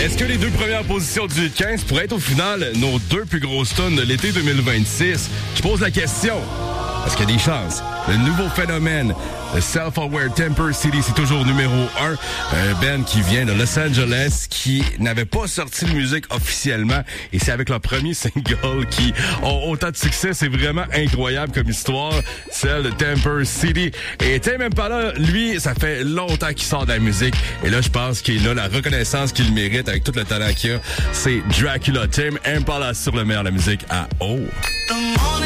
Est-ce que les deux premières positions du Hit 15 pourraient être au final nos deux plus grosses tunes de l'été 2026? Je pose la question. Est-ce qu'il y a des chances? Le nouveau phénomène, le Self-Aware Temper City, c'est toujours numéro 1. Un band qui vient de Los Angeles, qui n'avait pas sorti de musique officiellement. Et c'est avec leur premier single qui ont autant de succès. C'est vraiment incroyable comme histoire, celle de Temper City. Et Tame Impala, lui, ça fait longtemps qu'il sort de la musique. Et là, je pense qu'il a la reconnaissance qu'il mérite avec tout le talent qu'il a. C'est Dracula, Tame Impala sur le meilleur de la musique à O.